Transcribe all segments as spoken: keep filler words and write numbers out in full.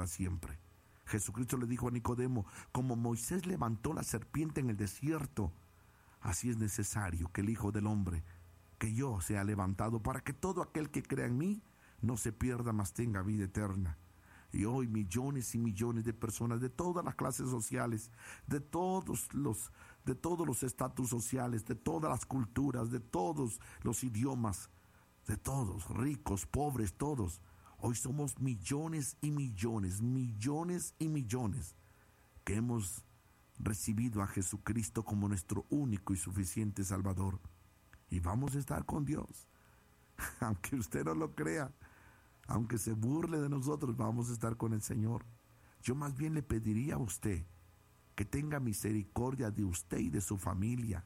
para siempre. Jesucristo le dijo a Nicodemo: como Moisés levantó la serpiente en el desierto, así es necesario que el Hijo del Hombre, que yo, sea levantado, para que todo aquel que crea en mí no se pierda, mas tenga vida eterna. Y hoy millones y millones de personas de todas las clases sociales, de todos los de todos los estatus sociales, de todas las culturas, de todos los idiomas, de todos, ricos, pobres, todos. Hoy somos millones y millones, millones y millones que hemos recibido a Jesucristo como nuestro único y suficiente Salvador. Y vamos a estar con Dios. Aunque usted no lo crea, aunque se burle de nosotros, vamos a estar con el Señor. Yo más bien le pediría a usted que tenga misericordia de usted y de su familia.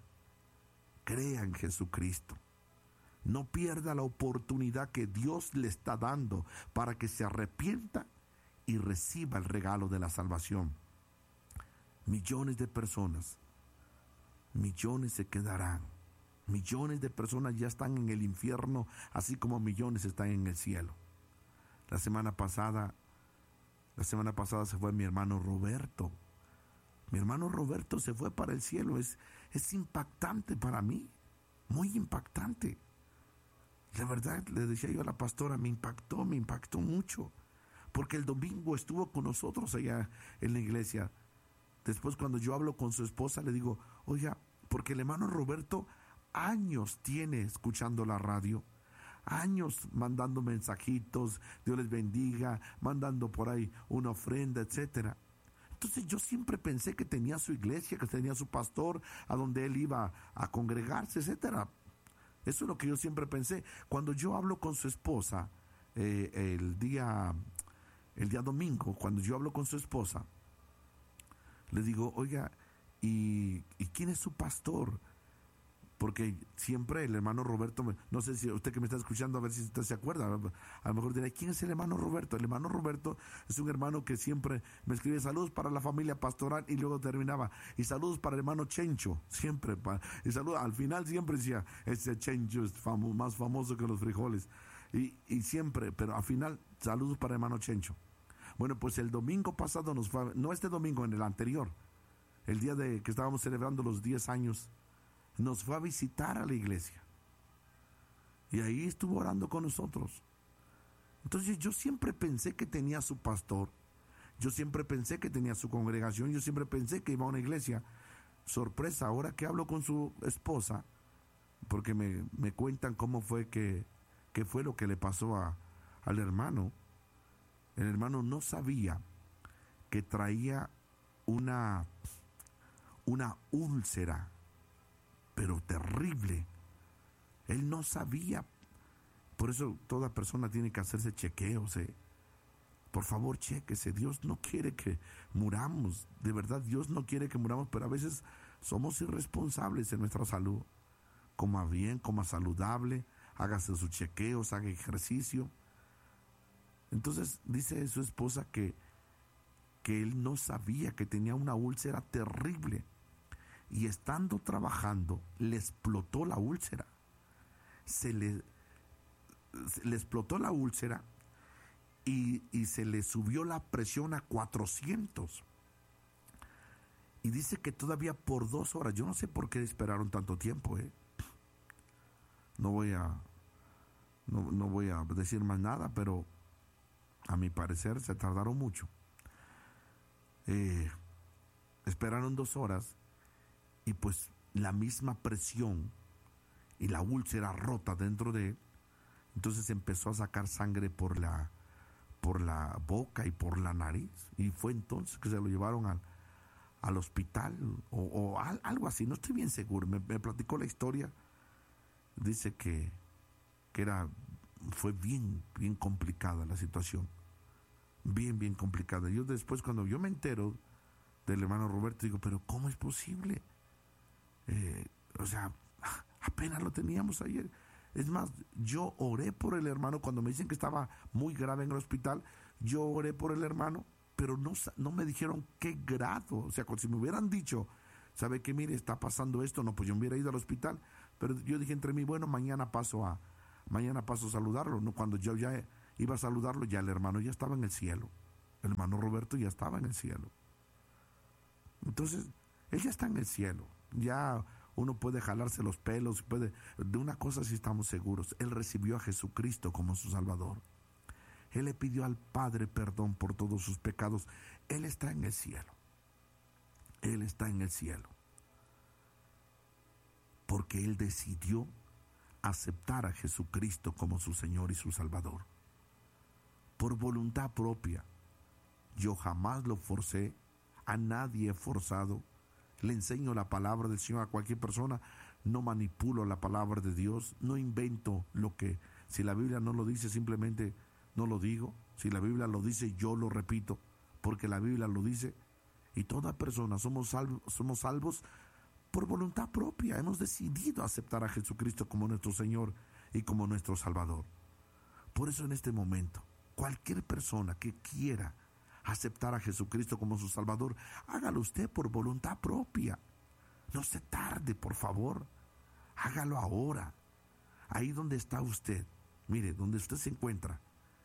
Crea en Jesucristo. No pierda la oportunidad que Dios le está dando para que se arrepienta y reciba el regalo de la salvación. Millones de personas, millones se quedarán. Millones de personas ya están en el infierno, así como millones están en el cielo. La semana pasada, la semana pasada se fue mi hermano Roberto. Mi hermano Roberto se fue para el cielo. Es, es impactante para mí, muy impactante. La verdad, le decía yo a la pastora, me impactó, me impactó mucho. Porque el domingo estuvo con nosotros allá en la iglesia. Después, cuando yo hablo con su esposa, le digo: oiga, porque el hermano Roberto años tiene escuchando la radio, años mandando mensajitos, Dios les bendiga, mandando por ahí una ofrenda, etcétera. Entonces yo siempre pensé que tenía su iglesia, que tenía su pastor, a donde él iba a congregarse, etcétera. Eso es lo que yo siempre pensé. Cuando yo hablo con su esposa, eh, el día, el día domingo, cuando yo hablo con su esposa, le digo: oiga, ¿y, ¿y quién es su pastor? Porque siempre el hermano Roberto, no sé si usted que me está escuchando, a ver si usted se acuerda, a lo mejor dirá: ¿quién es el hermano Roberto? El hermano Roberto es un hermano que siempre me escribe saludos para la familia pastoral, y luego terminaba: y saludos para el hermano Chencho, siempre, y saludos, al final siempre decía: ese Chencho es famo, más famoso que los frijoles, y, y siempre, pero al final, saludos para el hermano Chencho. Bueno, pues el domingo pasado nos fue, no este domingo, en el anterior, el día de que estábamos celebrando los diez años, nos fue a visitar a la iglesia. Y ahí estuvo orando con nosotros. Entonces yo siempre pensé que tenía su pastor. Yo siempre pensé que tenía su congregación. Yo siempre pensé que iba a una iglesia. Sorpresa, ahora que hablo con su esposa, porque me, me cuentan cómo fue que, que fue lo que le pasó a, al hermano. El hermano no sabía que traía una, una úlcera, pero terrible. Él no sabía. Por eso toda persona tiene que hacerse chequeos. ¿eh? Por favor, chéquese. Dios no quiere que muramos. De verdad, Dios no quiere que muramos, pero a veces somos irresponsables en nuestra salud. Coma bien, coma saludable, hágase sus chequeos, haga ejercicio. Entonces dice su esposa que, que él no sabía que tenía una úlcera terrible. Y estando trabajando, le explotó la úlcera. Se le, se le explotó la úlcera y, y se le subió la presión a cuatrocientos. Y dice que todavía por dos horas, yo no sé por qué esperaron tanto tiempo. ¿eh? No voy a, no, no voy a decir más nada, pero a mi parecer se tardaron mucho. Eh, esperaron dos horas. Y pues la misma presión y la úlcera rota dentro de él, entonces empezó a sacar sangre por la, por la boca y por la nariz. Y fue entonces que se lo llevaron al, al hospital o, o al, algo así, no estoy bien seguro. Me, me platicó la historia. Dice que, que era, fue bien, bien complicada la situación. Bien, bien complicada. Yo después, cuando yo me entero del hermano Roberto, digo: pero ¿cómo es posible? Eh, o sea, apenas lo teníamos ayer. Es más, yo oré por el hermano cuando me dicen que estaba muy grave en el hospital. Yo oré por el hermano, pero no, no me dijeron qué grado. O sea, si me hubieran dicho: ¿sabe qué? Mire, está pasando esto. No, pues yo me hubiera ido al hospital. Pero yo dije entre mí: bueno, mañana paso a mañana paso a saludarlo. No, cuando yo ya iba a saludarlo, ya el hermano ya estaba en el cielo. El hermano Roberto ya estaba en el cielo. Entonces, él ya está en el cielo. Ya uno puede jalarse los pelos, puede, de una cosa sí estamos seguros: él recibió a Jesucristo como su Salvador. Él le pidió al Padre perdón por todos sus pecados. Él está en el cielo. Él está en el cielo. Porque él decidió aceptar a Jesucristo como su Señor y su Salvador. Por voluntad propia. Yo jamás lo forcé, a nadie he forzado. Le enseño la palabra del Señor a cualquier persona. No manipulo la palabra de Dios. No invento lo que, si la Biblia no lo dice, simplemente no lo digo. Si la Biblia lo dice, yo lo repito, porque la Biblia lo dice. Y toda persona somos salvos, somos salvos por voluntad propia. Hemos decidido aceptar a Jesucristo como nuestro Señor y como nuestro Salvador. Por eso en este momento, cualquier persona que quiera aceptar a Jesucristo como su Salvador, hágalo usted por voluntad propia. No se tarde, por favor. Hágalo ahora. Ahí donde está usted, mire, donde usted se encuentra,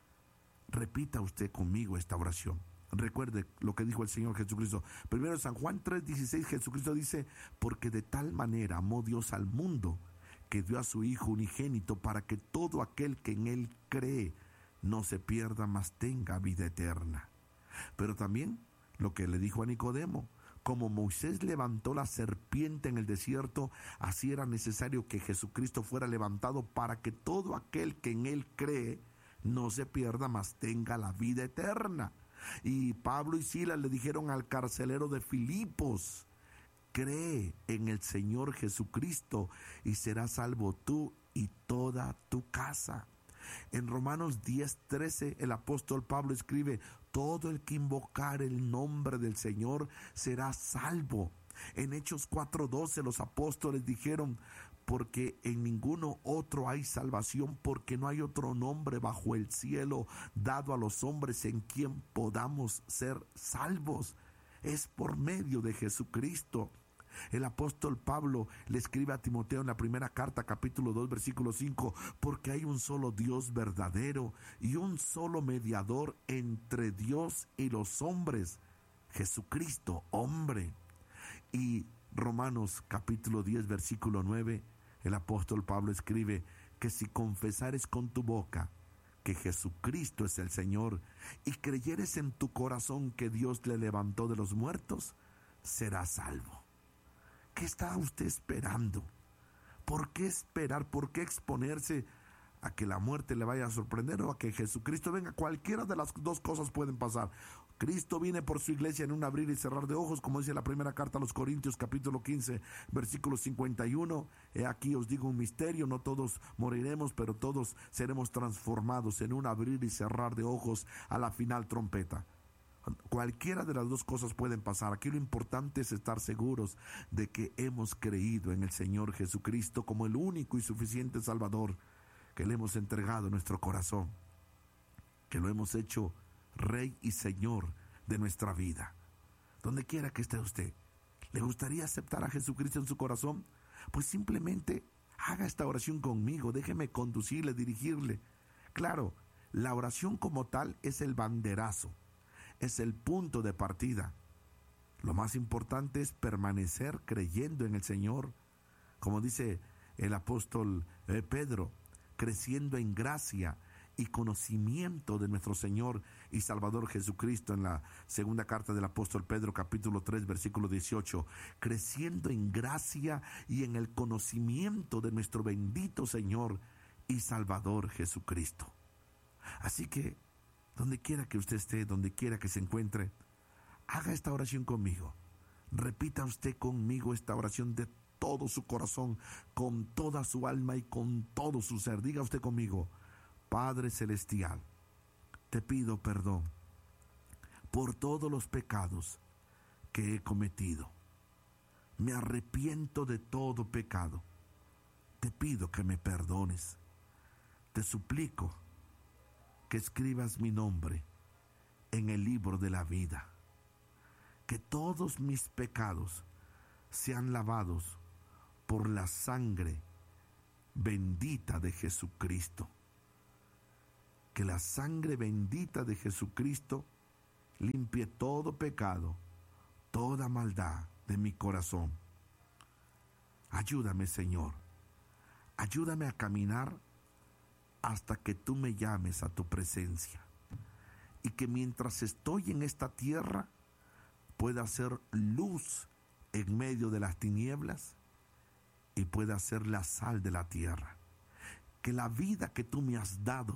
repita usted conmigo esta oración. Recuerde lo que dijo el Señor Jesucristo. Primero en San Juan tres dieciséis, Jesucristo dice: porque de tal manera amó Dios al mundo, que dio a su Hijo unigénito, para que todo aquel que en Él cree no se pierda, mas tenga vida eterna. Pero también lo que le dijo a Nicodemo: como Moisés levantó la serpiente en el desierto, así era necesario que Jesucristo fuera levantado, para que todo aquel que en Él cree no se pierda, mas tenga la vida eterna. Y Pablo y Silas le dijeron al carcelero de Filipos: cree en el Señor Jesucristo y serás salvo tú y toda tu casa. En Romanos diez trece, el apóstol Pablo escribe: todo el que invocar el nombre del Señor será salvo. En Hechos cuatro doce, los apóstoles dijeron: porque en ninguno otro hay salvación, porque no hay otro nombre bajo el cielo dado a los hombres en quien podamos ser salvos. Es por medio de Jesucristo. El apóstol Pablo le escribe a Timoteo en la primera carta, capítulo dos, versículo cinco: porque hay un solo Dios verdadero y un solo mediador entre Dios y los hombres, Jesucristo, hombre. Y Romanos capítulo diez, versículo nueve, el apóstol Pablo escribe que si confesares con tu boca que Jesucristo es el Señor y creyeres en tu corazón que Dios le levantó de los muertos, serás salvo. ¿Qué está usted esperando? ¿Por qué esperar? ¿Por qué exponerse a que la muerte le vaya a sorprender o a que Jesucristo venga? Cualquiera de las dos cosas pueden pasar. Cristo viene por su iglesia en un abrir y cerrar de ojos, como dice la primera carta a los Corintios, capítulo quince, versículo cincuenta y uno. He aquí os digo un misterio: no todos moriremos, pero todos seremos transformados en un abrir y cerrar de ojos a la final trompeta. Cualquiera de las dos cosas pueden pasar. Aquí lo importante es estar seguros de que hemos creído en el Señor Jesucristo como el único y suficiente Salvador, que le hemos entregado nuestro corazón, que lo hemos hecho Rey y Señor de nuestra vida. Donde quiera que esté usted, ¿le gustaría aceptar a Jesucristo en su corazón? Pues simplemente haga esta oración conmigo. Déjeme conducirle, dirigirle. Claro, la oración como tal es el banderazo, es el punto de partida. Lo más importante es permanecer creyendo en el Señor, como dice el apóstol eh, Pedro, creciendo en gracia y conocimiento de nuestro Señor y Salvador Jesucristo, en la segunda carta del apóstol Pedro, capítulo tres, versículo dieciocho, creciendo en gracia y en el conocimiento de nuestro bendito Señor y Salvador Jesucristo. Así que, donde quiera que usted esté, donde quiera que se encuentre, haga esta oración conmigo. Repita usted conmigo esta oración de todo su corazón, con toda su alma y con todo su ser. Diga usted conmigo: Padre Celestial, te pido perdón por todos los pecados que he cometido. Me arrepiento de todo pecado. Te pido que me perdones. Te suplico que escribas mi nombre en el libro de la vida. Que todos mis pecados sean lavados por la sangre bendita de Jesucristo. Que la sangre bendita de Jesucristo limpie todo pecado, toda maldad de mi corazón. Ayúdame, Señor. Ayúdame a caminar hasta que tú me llames a tu presencia. Y que mientras estoy en esta tierra pueda ser luz en medio de las tinieblas y pueda ser la sal de la tierra. Que la vida que tú me has dado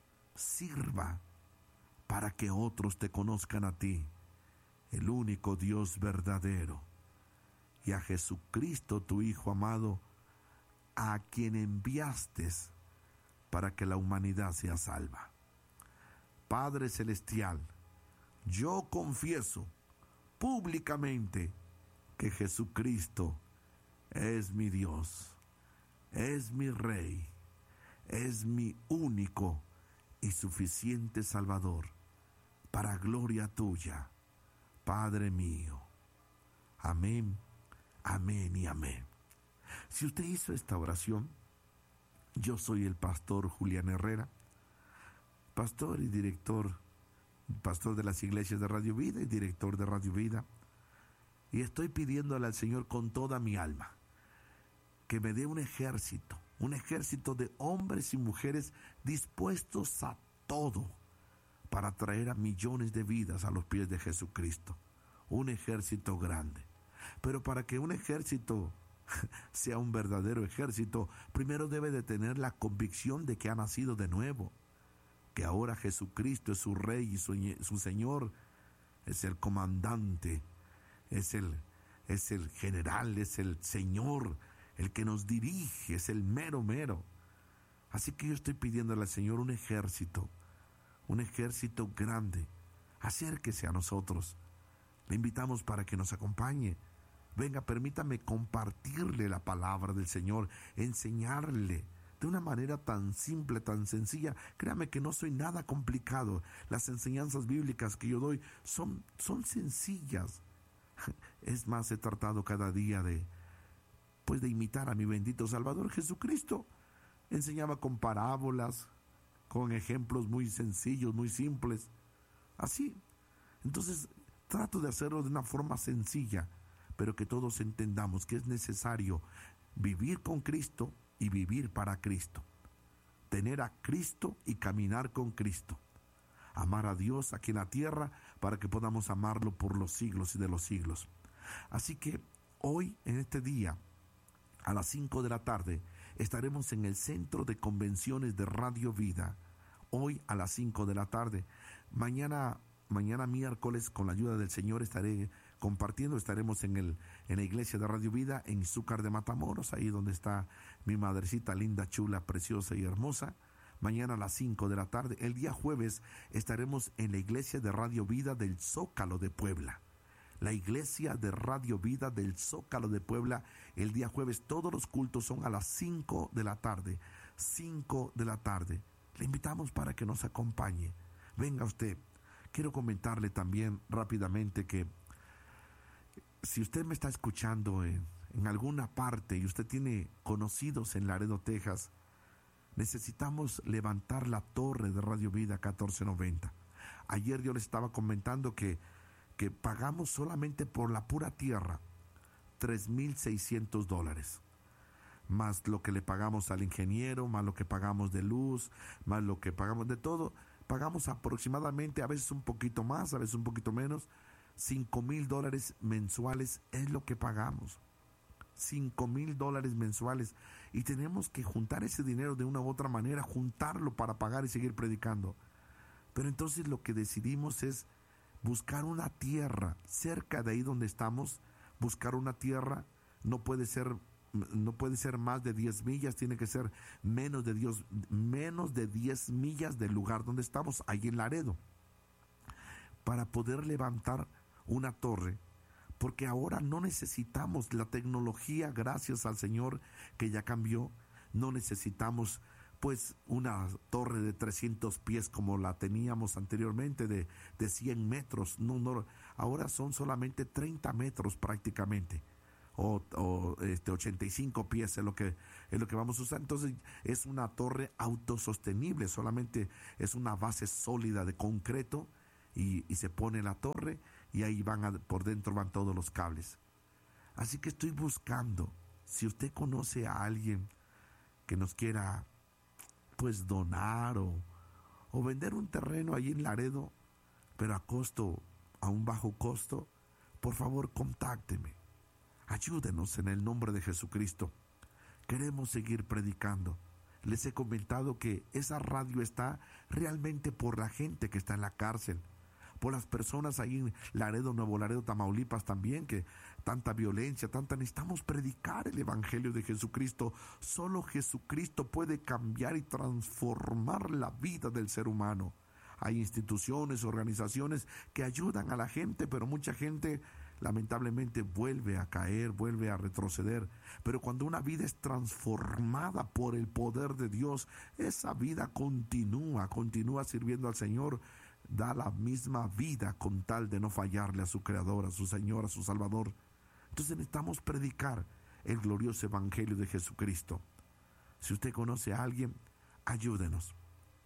sirva para que otros te conozcan a ti, el único Dios verdadero, y a Jesucristo, tu Hijo amado, a quien enviaste para que la humanidad sea salva. Padre Celestial, yo confieso públicamente que Jesucristo es mi Dios, es mi Rey, es mi único y suficiente Salvador, para gloria tuya, Padre mío. Amén, amén y amén. Si usted hizo esta oración, yo soy el pastor Julián Herrera, pastor y director, pastor de las iglesias de Radio Vida y director de Radio Vida, y estoy pidiéndole al Señor con toda mi alma que me dé un ejército, un ejército de hombres y mujeres dispuestos a todo para traer a millones de vidas a los pies de Jesucristo. Un ejército grande. Pero para que un ejército sea un verdadero ejército, primero debe de tener la convicción de que ha nacido de nuevo, que ahora Jesucristo es su Rey y su, su Señor, es el comandante, es el, es el general, es el Señor, el que nos dirige, es el mero mero. Así que yo estoy pidiéndole al Señor un ejército, un ejército grande. Acérquese a nosotros. Le invitamos para que nos acompañe. Venga, permítame compartirle la palabra del Señor, enseñarle de una manera tan simple, tan sencilla. Créame que no soy nada complicado. Las enseñanzas bíblicas que yo doy son, son sencillas. Es más, he tratado cada día de, pues de imitar a mi bendito Salvador Jesucristo. Enseñaba con parábolas, con ejemplos muy sencillos, muy simples. Así. Entonces, trato de hacerlo de una forma sencilla, pero que todos entendamos que es necesario vivir con Cristo y vivir para Cristo. Tener a Cristo y caminar con Cristo. Amar a Dios aquí en la tierra para que podamos amarlo por los siglos y de los siglos. Así que hoy, en este día, a las cinco de la tarde, estaremos en el Centro de Convenciones de Radio Vida. Hoy a las cinco de la tarde. Mañana, mañana miércoles, con la ayuda del Señor, estaré compartiendo. Estaremos en, el, en la iglesia de Radio Vida en Izúcar de Matamoros, ahí donde está mi madrecita linda, chula, preciosa y hermosa. Mañana a las cinco de la tarde. El día jueves estaremos en la iglesia de Radio Vida del Zócalo de Puebla. La iglesia de Radio Vida del Zócalo de Puebla, el día jueves. Todos los cultos son a las cinco de la tarde. cinco de la tarde. Le invitamos para que nos acompañe. Venga usted. Quiero comentarle también rápidamente que si usted me está escuchando en, en alguna parte y usted tiene conocidos en Laredo, Texas, necesitamos levantar la torre de Radio Vida catorce noventa. Ayer yo les estaba comentando que, que pagamos solamente por la pura tierra tres mil seiscientos dólares. Más lo que le pagamos al ingeniero, más lo que pagamos de luz, más lo que pagamos de todo. Pagamos aproximadamente, a veces un poquito más, a veces un poquito menos, cinco mil dólares mensuales es lo que pagamos. cinco mil dólares mensuales. Y tenemos que juntar ese dinero de una u otra manera, juntarlo para pagar y seguir predicando. Pero entonces lo que decidimos es buscar una tierra cerca de ahí donde estamos. Buscar una tierra, no puede ser, no puede ser más de diez millas, tiene que ser menos de, Dios, menos de diez millas del lugar donde estamos, ahí en Laredo, para poder levantar una torre. Porque ahora no necesitamos la tecnología, gracias al Señor que ya cambió. No necesitamos pues una torre de trescientos pies como la teníamos anteriormente, de, de cien metros. No, no, ahora son solamente treinta metros prácticamente, o, o este, ochenta y cinco pies es lo, que, es lo que vamos a usar. Entonces es una torre autosostenible, solamente es una base sólida de concreto y, y se pone la torre y ahí van a, por dentro van todos los cables. Así que estoy buscando, si usted conoce a alguien que nos quiera pues donar o, o vender un terreno allí en Laredo, pero a costo, a un bajo costo, por favor contácteme. Ayúdenos en el nombre de Jesucristo. Queremos seguir predicando. Les he comentado que esa radio está realmente por la gente que está en la cárcel, por las personas ahí en Laredo, Nuevo Laredo, Tamaulipas también, que tanta violencia, tanta necesitamos predicar el Evangelio de Jesucristo. Solo Jesucristo puede cambiar y transformar la vida del ser humano. Hay instituciones, organizaciones que ayudan a la gente, pero mucha gente lamentablemente vuelve a caer, vuelve a retroceder. Pero cuando una vida es transformada por el poder de Dios, esa vida continúa, continúa sirviendo al Señor, da la misma vida con tal de no fallarle a su Creador, a su Señor, a su Salvador. Entonces necesitamos predicar el glorioso Evangelio de Jesucristo. Si usted conoce a alguien, ayúdenos.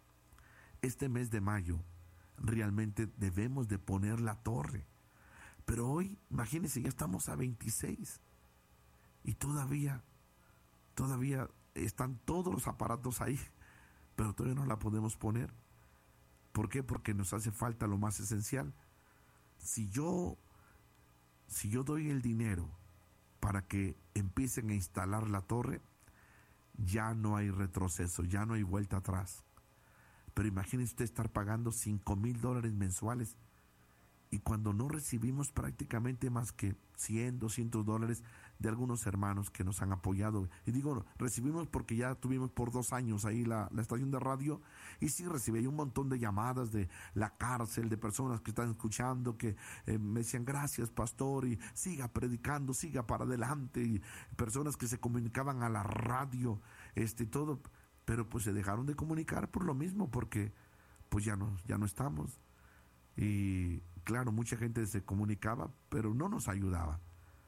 Este mes de mayo realmente debemos de poner la torre. Pero hoy, imagínense, ya estamos a veintiséis y todavía, todavía están todos los aparatos ahí, pero todavía no la podemos poner. ¿Por qué? Porque nos hace falta lo más esencial. Si yo, si yo doy el dinero para que empiecen a instalar la torre, ya no hay retroceso, ya no hay vuelta atrás. Pero imagínese usted estar pagando cinco mil dólares mensuales y cuando no recibimos prácticamente más que cien, doscientos dólares de algunos hermanos que nos han apoyado. Y digo, recibimos porque ya tuvimos por dos años ahí la, la estación de radio, y sí recibí un montón de llamadas de la cárcel, de personas que están escuchando, que eh, me decían, gracias pastor, y siga predicando, siga para adelante, y personas que se comunicaban a la radio, este todo, pero pues se dejaron de comunicar por lo mismo, porque pues ya no, ya no estamos. Y claro, mucha gente se comunicaba, pero no nos ayudaba.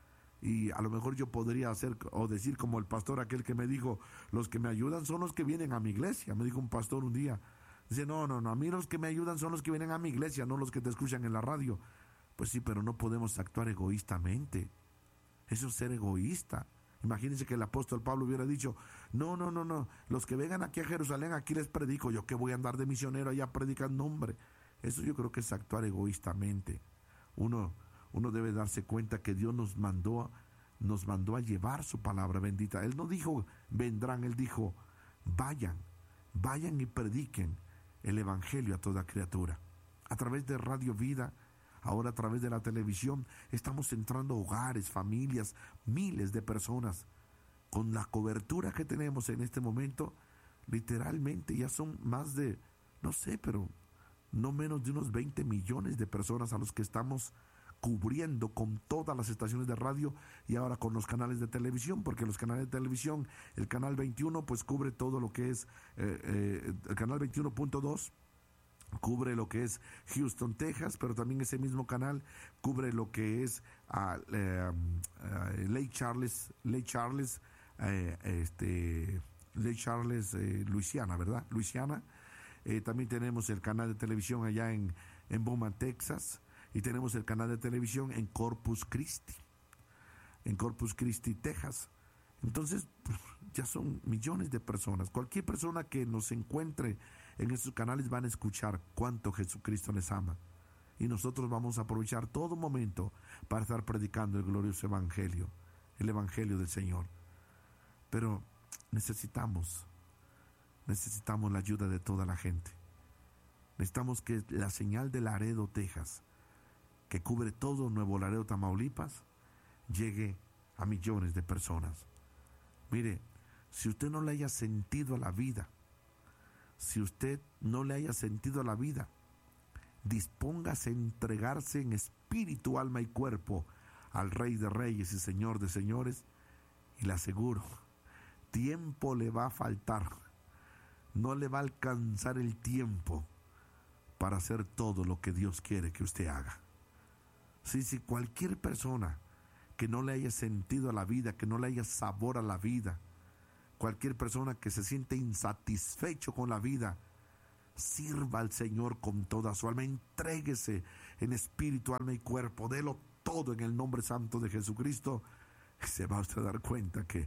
Y a lo mejor yo podría hacer o decir como el pastor aquel que me dijo, los que me ayudan son los que vienen a mi iglesia. Me dijo un pastor un día, dice, no, no, no, a mí los que me ayudan son los que vienen a mi iglesia, no los que te escuchan en la radio. Pues sí, pero no podemos actuar egoístamente. Eso es ser egoísta. Imagínense que el apóstol Pablo hubiera dicho, no, no, no, no, los que vengan aquí a Jerusalén, aquí les predico, yo que voy a andar de misionero allá predicando, hombre. Eso yo creo que es actuar egoístamente. Uno, uno debe darse cuenta que Dios nos mandó, nos mandó a llevar su palabra bendita. Él no dijo, vendrán, Él dijo, vayan, vayan y prediquen el Evangelio a toda criatura. A través de Radio Vida, ahora a través de la televisión, estamos entrando a hogares, familias, miles de personas. Con la cobertura que tenemos en este momento, literalmente ya son más de, no sé, pero no menos de unos veinte millones de personas a los que estamos cubriendo con todas las estaciones de radio y ahora con los canales de televisión, porque los canales de televisión, el canal veintiuno pues cubre todo lo que es, eh, eh, el canal veintiuno punto dos cubre lo que es Houston, Texas, pero también ese mismo canal cubre lo que es uh, eh, uh, Lake Charles, Lake Charles, eh, este, Lake Charles, eh, Luisiana, ¿verdad? Luisiana. Eh, también tenemos el canal de televisión allá en, en Beaumont, Texas, y tenemos el canal de televisión en Corpus Christi, en Corpus Christi, Texas. Entonces, pues, ya son millones de personas. Cualquier persona que nos encuentre en esos canales van a escuchar cuánto Jesucristo les ama. Y nosotros vamos a aprovechar todo momento para estar predicando el glorioso Evangelio, el Evangelio del Señor. Pero necesitamos Necesitamos la ayuda de toda la gente. Necesitamos que la señal de Laredo, Texas, que cubre todo Nuevo Laredo, Tamaulipas, llegue a millones de personas. Mire, si usted no le haya sentido a la vida, si usted no le haya sentido a la vida, dispóngase a entregarse en espíritu, alma y cuerpo al Rey de Reyes y Señor de Señores, y le aseguro, tiempo le va a faltar. No le va a alcanzar el tiempo para hacer todo lo que Dios quiere que usted haga. Sí, sí, cualquier persona que no le haya sentido a la vida, que no le haya sabor a la vida, cualquier persona que se siente insatisfecho con la vida, Sirva al Señor con toda su alma, entréguese en espíritu, alma y cuerpo, délo todo en el nombre santo de Jesucristo. Se va a usted a dar cuenta que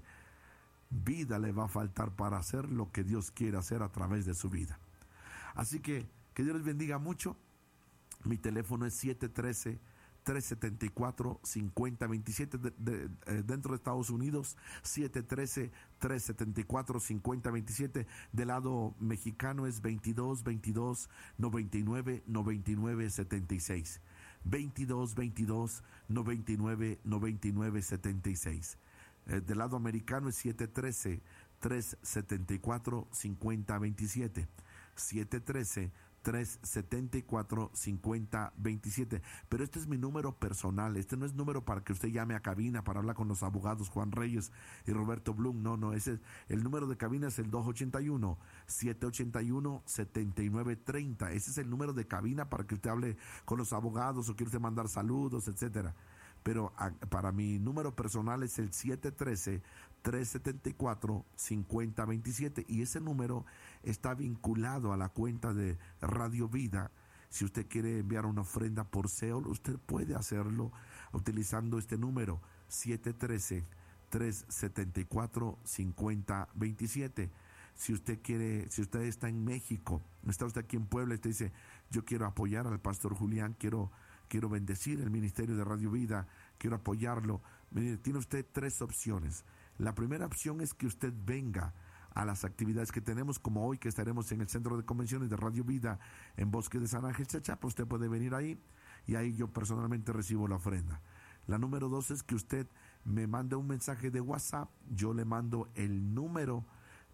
vida le va a faltar para hacer lo que Dios quiere hacer a través de su vida. Así que que Dios les bendiga mucho. Mi teléfono es siete uno tres, tres siete cuatro, cinco cero dos siete de, de, eh, dentro de Estados Unidos, siete uno tres, tres siete cuatro, cinco cero dos siete. Del lado mexicano es veintidós veintidós, noventa y nueve, noventa y nueve, setenta y seis. veintidós veintidós, noventa y nueve, noventa y nueve, setenta y seis. Eh, del lado americano es siete uno tres, tres siete cuatro, cinco cero dos siete. siete uno tres, tres siete cuatro, cinco cero dos siete. Pero este es mi número personal. Este no es número para que usted llame a cabina para hablar con los abogados Juan Reyes y Roberto Blum. No, no, ese es, el número de cabina es el dos ocho uno, siete ocho uno, siete nueve tres cero. Ese es el número de cabina para que usted hable con los abogados o quiere usted mandar saludos, etcétera. Pero a, para mi número personal es el siete uno tres, tres siete cuatro, cinco cero dos siete, y ese número está vinculado a la cuenta de Radio Vida. Si usted quiere enviar una ofrenda por Seol, usted puede hacerlo utilizando este número siete uno tres, tres siete cuatro, cinco cero dos siete. Si usted quiere, si usted está en México, está usted aquí en Puebla y usted dice, yo quiero apoyar al pastor Julián, quiero quiero bendecir el ministerio de Radio Vida, quiero apoyarlo. Mire, tiene usted tres opciones. La primera opción es que usted venga a las actividades que tenemos, como hoy que estaremos en el Centro de Convenciones de Radio Vida en Bosque de San Ángel, Chachapa. Usted puede venir ahí y ahí yo personalmente recibo la ofrenda. La número dos es que usted me mande un mensaje de WhatsApp, yo le mando el número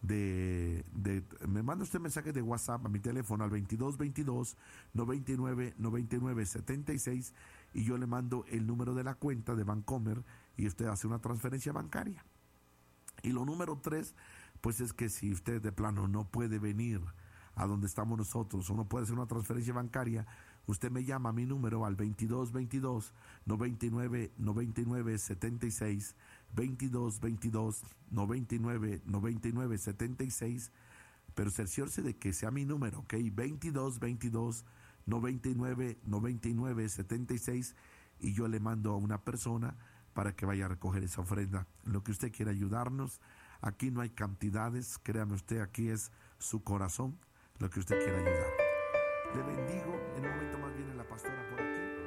De, de, me manda usted mensaje de WhatsApp a mi teléfono al veintidós veintidós, noventa y nueve, noventa y nueve, setenta y seis, y yo le mando el número de la cuenta de Bancomer y usted hace una transferencia bancaria. Y lo número tres, pues es que si usted de plano no puede venir a donde estamos nosotros o no puede hacer una transferencia bancaria, usted me llama a mi número al veintidós veintidós, noventa y nueve, noventa y nueve, setenta y seis, veintidós veintidós, noventa y nueve, noventa y nueve, setenta y seis, pero cerciórese de que sea mi número, ¿ok? veintidós veintidós, noventa y nueve, noventa y nueve, setenta y seis, y yo le mando a una persona para que vaya a recoger esa ofrenda. Lo que usted quiera ayudarnos, aquí no hay cantidades, créame usted, aquí es su corazón, lo que usted quiera ayudar. Le bendigo, en un momento más viene la pastora por aquí.